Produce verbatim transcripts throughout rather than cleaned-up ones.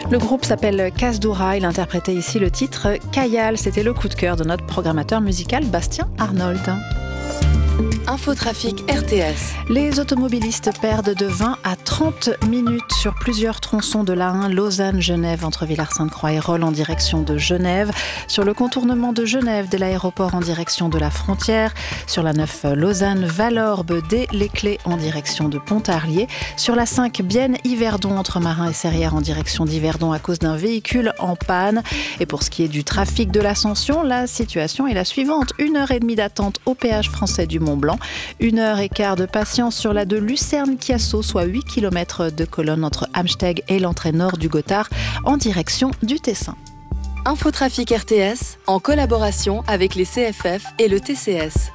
Le groupe s'appelle Kasdoura. Il interprétait ici le titre Kayal. C'était le coup de cœur de notre programmateur musical Bastien Arnold. Infotrafic R T S. Les automobilistes perdent de vingt à trente minutes sur plusieurs tronçons de l'A un Lausanne-Genève entre Villars-Sainte-Croix et Rolle en direction de Genève, sur le contournement de Genève dès l'aéroport en direction de la frontière, sur la neuf Lausanne-Valorbe dès les Clés en direction de Pontarlier, sur la cinq Bienne-Yverdon entre Marin et Serrières en direction d'Yverdon à cause d'un véhicule en panne. Et pour ce qui est du trafic de l'Ascension, la situation est la suivante. Une heure et demie d'attente au péage français du Mont-Blanc. Une heure et quart de patience sur la de Lucerne-Chiasso, soit huit kilomètres de colonne entre Amsteg et l'entrée nord du Gothard en direction du Tessin. Infotrafic R T S en collaboration avec les C F F et le T C S.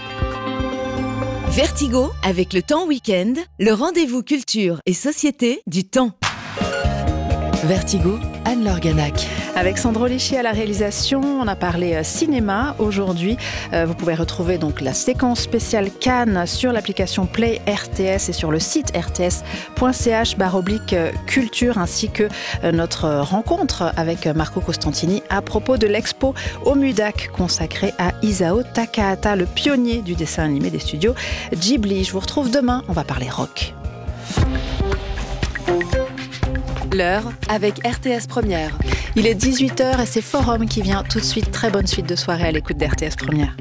Vertigo avec le Temps Week-end, le rendez-vous culture et société du Temps. Vertigo, Anne Lorganac. Avec Sandro Lichy à la réalisation, on a parlé cinéma aujourd'hui. Euh, vous pouvez retrouver donc la séquence spéciale Cannes sur l'application Play R T S et sur le site r t s point c h barre oblique culture, ainsi que euh, notre rencontre avec Marco Costantini à propos de l'expo au MUDAC consacrée à Isao Takahata, le pionnier du dessin animé des studios Ghibli. Je vous retrouve demain, on va parler rock. L'heure avec R T S Première. Il est dix-huit heures et c'est Forum qui vient tout de suite. Très bonne suite de soirée à l'écoute d'R T S Première.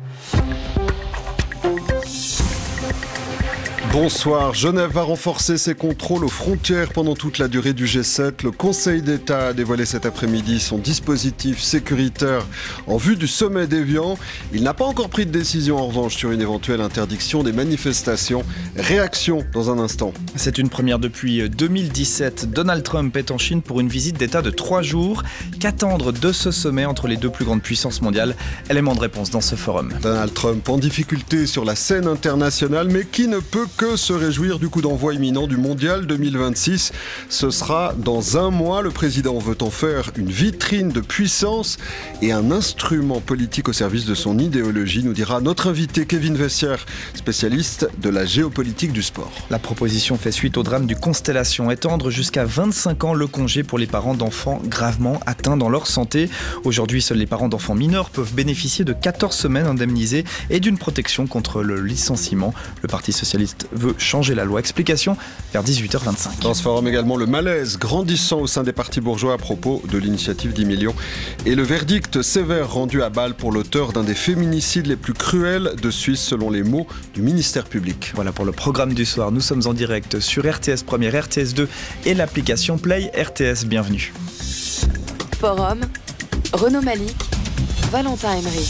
Bonsoir. Genève va renforcer ses contrôles aux frontières pendant toute la durée du G sept. Le Conseil d'État a dévoilé cet après-midi son dispositif sécuritaire en vue du sommet d'Évian. Il n'a pas encore pris de décision en revanche sur une éventuelle interdiction des manifestations. Réaction dans un instant. C'est une première depuis deux mille dix-sept. Donald Trump est en Chine pour une visite d'État de trois jours. Qu'attendre de ce sommet entre les deux plus grandes puissances mondiales ? Élément de réponse dans ce forum. Donald Trump en difficulté sur la scène internationale, mais qui ne peut que se réjouir du coup d'envoi imminent du Mondial deux mille vingt-six. Ce sera dans un mois. Le président veut en faire une vitrine de puissance et un instrument politique au service de son idéologie, nous dira notre invité Kevin Vessière, spécialiste de la géopolitique du sport. La proposition fait suite au drame du Constellation. Étendre jusqu'à vingt-cinq ans le congé pour les parents d'enfants gravement atteints dans leur santé. Aujourd'hui, seuls les parents d'enfants mineurs peuvent bénéficier de quatorze semaines indemnisées et d'une protection contre le licenciement. Le Parti socialiste veut changer la loi. Explication vers dix-huit heures vingt-cinq. Dans ce forum également, le malaise grandissant au sein des partis bourgeois à propos de l'initiative dix millions et le verdict sévère rendu à Bâle pour l'auteur d'un des féminicides les plus cruels de Suisse selon les mots du ministère public. Voilà pour le programme du soir. Nous sommes en direct sur R T S Première, R T S deux et l'application Play R T S. Bienvenue. Forum, Renaud Malik, Valentin Emery.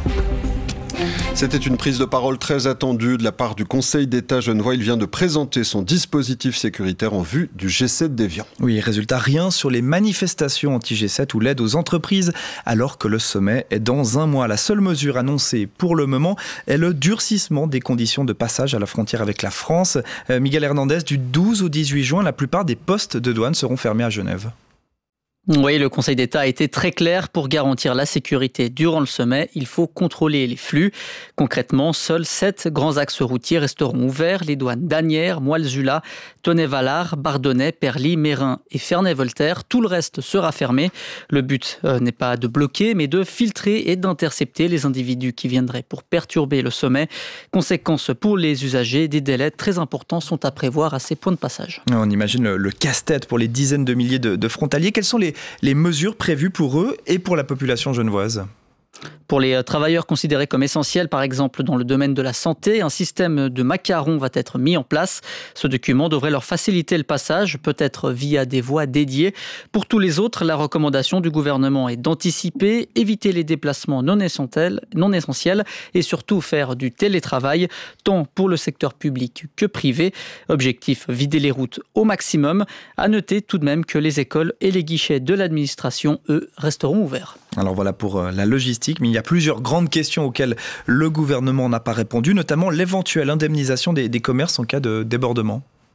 C'était une prise de parole très attendue de la part du Conseil d'État genevois. Il vient de présenter son dispositif sécuritaire en vue du G sept d'Évian. Oui, résultat, rien sur les manifestations anti-G sept ou l'aide aux entreprises, alors que le sommet est dans un mois. La seule mesure annoncée pour le moment est le durcissement des conditions de passage à la frontière avec la France. Euh, Miguel Hernandez, du douze au dix-huit juin, la plupart des postes de douane seront fermés à Genève. Oui, le Conseil d'État a été très clair. Pour garantir la sécurité durant le sommet, il faut contrôler les flux. Concrètement, seuls sept grands axes routiers resteront ouverts. Les douanes d'Asnières, Moilzula, Tonnet-Vallard, Bardonnay, Perly, Mérin et Ferney-Voltaire. Tout le reste sera fermé. Le but euh, n'est pas de bloquer, mais de filtrer et d'intercepter les individus qui viendraient pour perturber le sommet. Conséquence pour les usagers, des délais très importants sont à prévoir à ces points de passage. On imagine le, le casse-tête pour les dizaines de milliers de, de frontaliers. Quelles sont les les mesures prévues pour eux et pour la population genevoise? Pour les travailleurs considérés comme essentiels, par exemple dans le domaine de la santé, un système de macarons va être mis en place. Ce document devrait leur faciliter le passage, peut-être via des voies dédiées. Pour tous les autres, la recommandation du gouvernement est d'anticiper, éviter les déplacements non essentiels, non essentiels et surtout faire du télétravail, tant pour le secteur public que privé. Objectif, vider les routes au maximum. À noter tout de même que les écoles et les guichets de l'administration, eux, resteront ouverts. Alors voilà pour la logistique, mais il y a plusieurs grandes questions auxquelles le gouvernement n'a pas répondu, notamment l'éventuelle indemnisation des, des commerces en cas de débordement.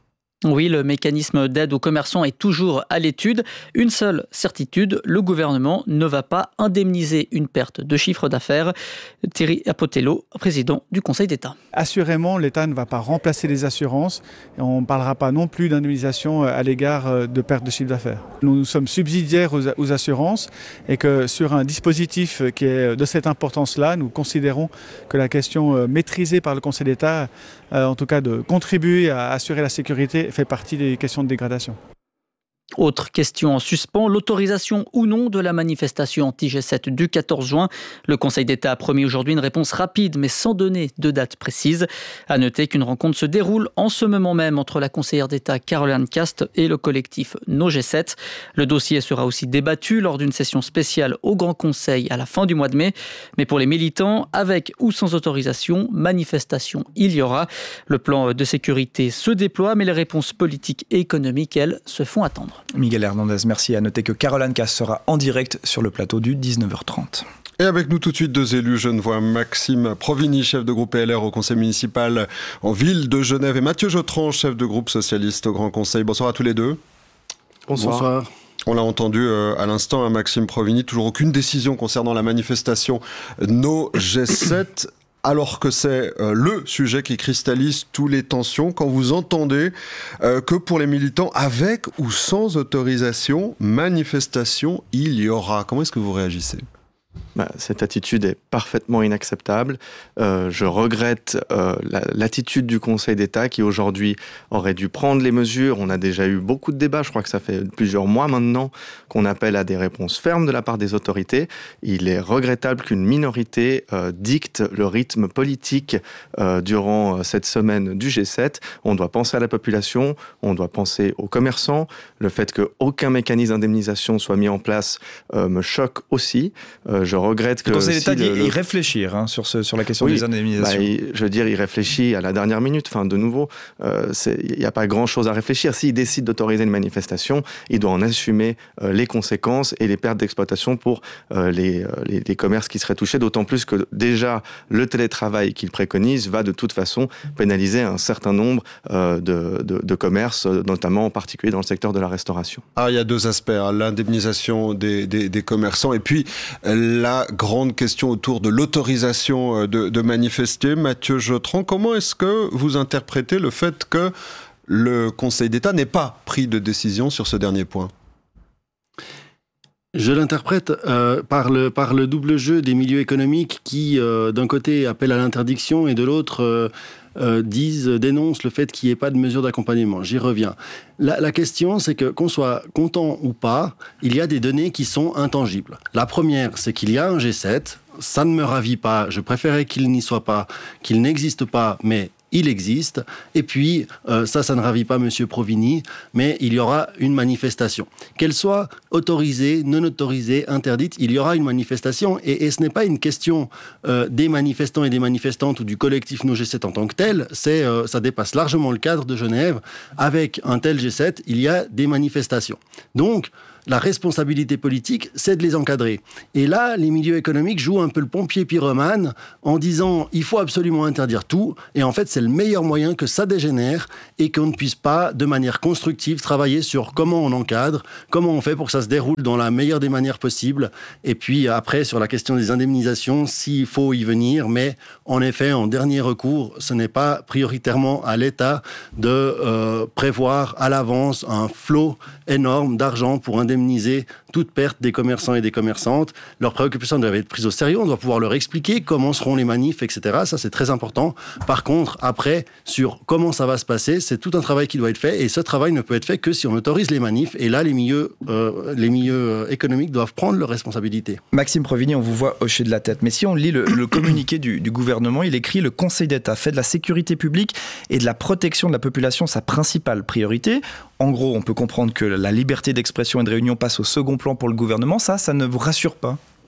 Oui, le mécanisme d'aide aux commerçants est toujours à l'étude. Une seule certitude, le gouvernement ne va pas indemniser une perte de chiffre d'affaires. Thierry Apotello, président du Conseil d'État. Assurément, l'État ne va pas remplacer les assurances. Et on ne parlera pas non plus d'indemnisation à l'égard de perte de chiffre d'affaires. Nous, nous sommes subsidiaires aux, aux assurances et que sur un dispositif qui est de cette importance-là, nous considérons que la question maîtrisée par le Conseil d'État, en tout cas de contribuer à assurer la sécurité, fait partie des questions de dégradation. Autre question en suspens, l'autorisation ou non de la manifestation anti-G sept du quatorze juin. Le Conseil d'État a promis aujourd'hui une réponse rapide mais sans donner de date précise. À noter qu'une rencontre se déroule en ce moment même entre la conseillère d'État Caroline Cast et le collectif No G sept. Le dossier sera aussi débattu lors d'une session spéciale au Grand Conseil à la fin du mois de mai. Mais pour les militants, avec ou sans autorisation, manifestation il y aura. Le plan de sécurité se déploie mais les réponses politiques et économiques, elles, se font attendre. Miguel Hernandez, merci. À noter que Caroline Cass sera en direct sur le plateau du dix-neuf heures trente. Et avec nous tout de suite deux élus genevois, Maxime Provini, chef de groupe P L R au conseil municipal en ville de Genève, et Mathieu Jotran, chef de groupe socialiste au Grand Conseil. Bonsoir à tous les deux. Bonsoir. Bonsoir. On l'a entendu euh, à l'instant, hein, Maxime Provini, toujours aucune décision concernant la manifestation No G sept. Alors que c'est euh, le sujet qui cristallise toutes les tensions, quand vous entendez euh, que pour les militants, avec ou sans autorisation, manifestation, il y aura. Comment est-ce que vous réagissez ? Bah, cette attitude est parfaitement inacceptable. Euh, je regrette euh, la, l'attitude du Conseil d'État qui aujourd'hui aurait dû prendre les mesures. On a déjà eu beaucoup de débats, je crois que ça fait plusieurs mois maintenant qu'on appelle à des réponses fermes de la part des autorités. Il est regrettable qu'une minorité euh, dicte le rythme politique euh, durant euh, cette semaine du G sept. On doit penser à la population, on doit penser aux commerçants. Le fait qu'aucun mécanisme d'indemnisation soit mis en place euh, me choque aussi. Euh, je regrette que... Le Conseil d'État dit le... y réfléchir hein, sur, ce, sur la question oui, des indemnisations. Bah, il, je veux dire, il réfléchit à la dernière minute. Enfin, de nouveau, euh, il n'y a pas grand-chose à réfléchir. S'il décide d'autoriser une manifestation, il doit en assumer euh, les conséquences et les pertes d'exploitation pour euh, les, les, les commerces qui seraient touchés, d'autant plus que déjà, le télétravail qu'il préconise va de toute façon pénaliser un certain nombre euh, de, de, de commerces, notamment en particulier dans le secteur de la restauration. Ah, il y a deux aspects, hein, l'indemnisation des, des, des commerçants et puis la grande question autour de l'autorisation de, de manifester. Mathieu Jotran, comment est-ce que vous interprétez le fait que le Conseil d'État n'ait pas pris de décision sur ce dernier point ? Je l'interprète euh, par, le, par le double jeu des milieux économiques qui, euh, d'un côté, appellent à l'interdiction et de l'autre, euh, euh, disent, dénoncent le fait qu'il n'y ait pas de mesure d'accompagnement. J'y reviens. La, la question, c'est que, qu'on soit content ou pas, il y a des données qui sont intangibles. La première, c'est qu'il y a un G sept. Ça ne me ravit pas. Je préférais qu'il n'y soit pas, qu'il n'existe pas, mais il existe. Et puis, euh, ça, ça ne ravit pas Monsieur Provini, mais il y aura une manifestation. Qu'elle soit autorisée, non autorisée, interdite, il y aura une manifestation. Et, et ce n'est pas une question euh, des manifestants et des manifestantes ou du collectif No G sept en tant que tel. C'est, euh, ça dépasse largement le cadre de Genève. Avec un tel G sept, il y a des manifestations. Donc, la responsabilité politique, c'est de les encadrer. Et là, les milieux économiques jouent un peu le pompier pyromane en disant il faut absolument interdire tout. Et en fait, c'est le meilleur moyen que ça dégénère et qu'on ne puisse pas, de manière constructive, travailler sur comment on encadre, comment on fait pour que ça se déroule dans la meilleure des manières possibles. Et puis après, sur la question des indemnisations, s'il faut y venir. Mais en effet, en dernier recours, ce n'est pas prioritairement à l'État de euh, prévoir à l'avance un flot énorme d'argent pour indemniser indemniser toute perte des commerçants et des commerçantes. Leurs préoccupations doivent être prises au sérieux. On doit pouvoir leur expliquer comment seront les manifs, et cetera. Ça, c'est très important. Par contre, après, sur comment ça va se passer, c'est tout un travail qui doit être fait. Et ce travail ne peut être fait que si on autorise les manifs. Et là, les milieux, euh, les milieux économiques doivent prendre leurs responsabilités. Maxime Provini, on vous voit hocher de la tête. Mais si on lit le, le communiqué du, du gouvernement, il écrit « Le Conseil d'État fait de la sécurité publique et de la protection de la population sa principale priorité ». En gros, on peut comprendre que la liberté d'expression et de réunion passe au second plan pour le gouvernement. Ça, ça ne vous rassure pas ?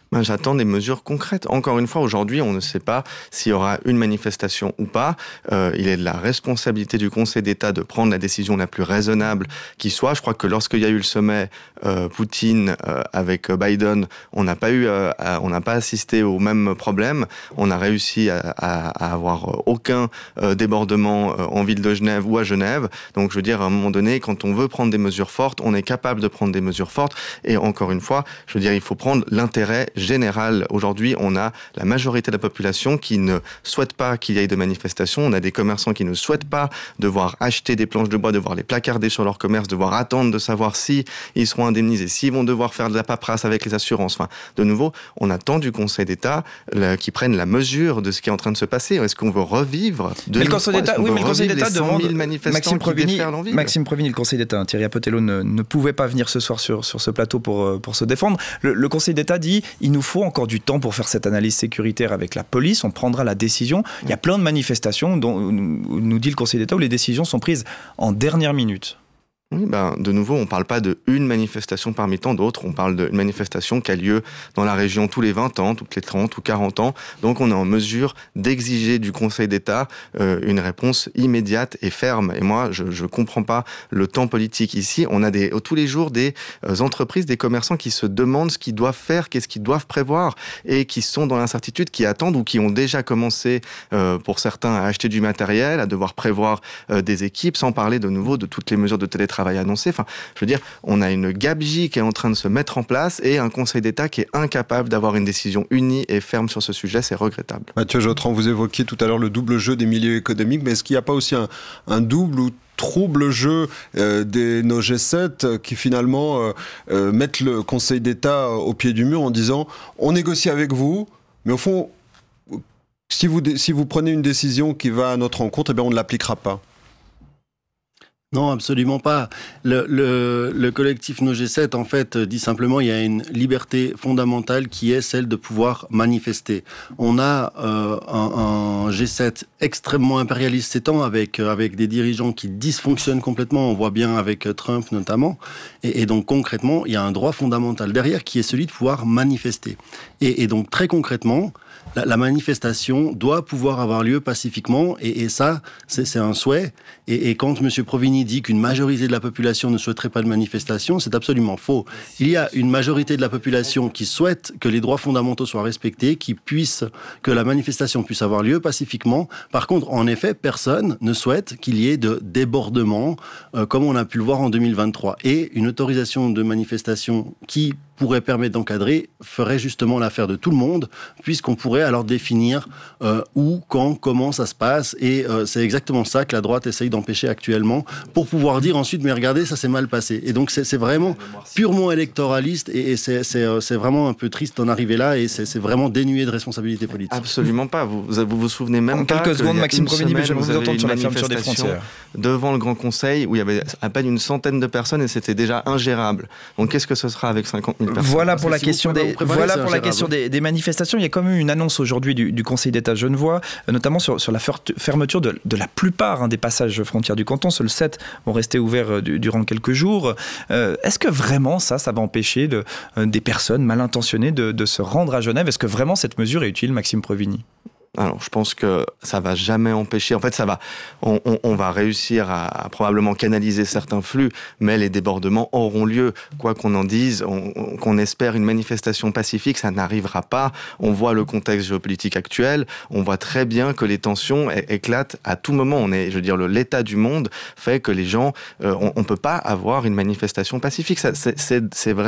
Ben, j'attends des mesures concrètes. Encore une fois, aujourd'hui, on ne sait pas s'il y aura une manifestation ou pas. Euh, il est de la responsabilité du Conseil d'État de prendre la décision la plus raisonnable qui soit. Je crois que lorsqu'il y a eu le sommet euh, Poutine euh, avec Biden, on n'a pas eu, euh, à, on n'a pas assisté au même problème. On a réussi à, à, à avoir aucun euh, débordement euh, en ville de Genève ou à Genève. Donc, je veux dire, à un moment donné, quand on veut prendre des mesures fortes, on est capable de prendre des mesures fortes. Et encore une fois, je veux dire, il faut prendre l'intérêt général. Aujourd'hui, on a la majorité de la population qui ne souhaite pas qu'il y ait de manifestations. On a des commerçants qui ne souhaitent pas devoir acheter des planches de bois, devoir les placarder sur leur commerce, devoir attendre de savoir si ils seront indemnisés, s'ils vont devoir faire de la paperasse avec les assurances. Enfin, de nouveau, on attend du Conseil d'État là, qui prenne la mesure de ce qui est en train de se passer. Est-ce qu'on veut revivre de mais le Conseil d'État, oui, mais le Conseil d'État demande Maxime Previni, Maxime Previni, le Conseil d'État, Thierry Apotello ne, ne pouvait pas venir ce soir sur, sur ce plateau pour, pour se défendre. Le, le Conseil d'État dit il nous faut encore du temps pour faire cette analyse sécuritaire avec la police, on prendra la décision. Il y a plein de manifestations dont nous dit le Conseil d'État où les décisions sont prises en dernière minute. Oui, ben, de nouveau, on ne parle pas d'une manifestation parmi tant d'autres, on parle d'une manifestation qui a lieu dans la région tous les vingt ans, toutes les trente ou quarante ans. Donc on est en mesure d'exiger du Conseil d'État euh, une réponse immédiate et ferme. Et moi, je ne comprends pas le temps politique ici. On a des, tous les jours des euh, entreprises, des commerçants qui se demandent ce qu'ils doivent faire, qu'est-ce qu'ils doivent prévoir et qui sont dans l'incertitude, qui attendent ou qui ont déjà commencé, euh, pour certains, à acheter du matériel, à devoir prévoir euh, des équipes, sans parler de nouveau de toutes les mesures de télétravail travail annoncé. Enfin, je veux dire, on a une gabegie qui est en train de se mettre en place et un Conseil d'État qui est incapable d'avoir une décision unie et ferme sur ce sujet. C'est regrettable. Mathieu Jotran, vous évoquiez tout à l'heure le double jeu des milieux économiques, mais est-ce qu'il n'y a pas aussi un, un double ou trouble jeu euh, des nos G sept euh, qui finalement euh, euh, mettent le Conseil d'État au pied du mur en disant on négocie avec vous, mais au fond, si vous, si vous prenez une décision qui va à notre encontre, eh bien on ne l'appliquera pas. Non, absolument pas. Le, le, le collectif Nos G sept, en fait, dit simplement il y a une liberté fondamentale qui est celle de pouvoir manifester. On a euh, un, un G sept extrêmement impérialiste ces temps, avec, avec des dirigeants qui dysfonctionnent complètement, on voit bien avec Trump notamment, et, et donc concrètement, il y a un droit fondamental derrière qui est celui de pouvoir manifester. Et, et donc très concrètement, la, la manifestation doit pouvoir avoir lieu pacifiquement, et, et ça, c'est, c'est un souhait. Et, et quand M. Provini dit qu'une majorité de la population ne souhaiterait pas de manifestation, c'est absolument faux. Il y a une majorité de la population qui souhaite que les droits fondamentaux soient respectés, qui puisse, que la manifestation puisse avoir lieu pacifiquement. Par contre, en effet, personne ne souhaite qu'il y ait de débordements, euh, comme on a pu le voir en deux mille vingt-trois. Et une autorisation de manifestation qui pourrait permettre d'encadrer ferait justement l'affaire de tout le monde, puisqu'on pourrait alors définir euh, où, quand, comment ça se passe. Et euh, c'est exactement ça que la droite essaye d'empêcher actuellement, pour pouvoir dire ensuite, mais regardez, ça s'est mal passé. Et donc c'est, c'est vraiment purement électoraliste, et, et c'est, c'est, euh, c'est vraiment un peu triste d'en arriver là, et c'est, c'est vraiment dénué de responsabilité politique. Absolument pas. Vous vous, vous souvenez même en pas quelques secondes, Maxime Provini, mais j'aimerais vous entendre sur la fermeture des frontières. Devant le Grand Conseil, où il y avait à peine une centaine de personnes, et c'était déjà ingérable. Donc qu'est-ce que ce sera avec cinquante mille personnes ? Voilà pour la question des, voilà pour la question des, des manifestations. Il y a quand même une annonce aujourd'hui du, du Conseil d'État genevois, notamment sur, sur la fermeture de, de la plupart hein, des passages frontières du canton. Seuls sept vont rester ouverts du, durant quelques jours. Euh, est-ce que vraiment ça, ça va empêcher de, euh, des personnes mal intentionnées de, de se rendre à Genève ? Est-ce que vraiment cette mesure est utile, Maxime Previni ? Alors, je pense que ça va jamais empêcher. En fait, ça va. On, on, on va réussir à, à probablement canaliser certains flux, mais les débordements auront lieu. Quoi qu'on en dise, on, on, qu'on espère une manifestation pacifique, ça n'arrivera pas. On voit le contexte géopolitique actuel. On voit très bien que les tensions é- éclatent à tout moment. On est, je veux dire, le, l'état du monde fait que les gens, euh, on, on peut pas avoir une manifestation pacifique. Ça, c'est, c'est, c'est vrai.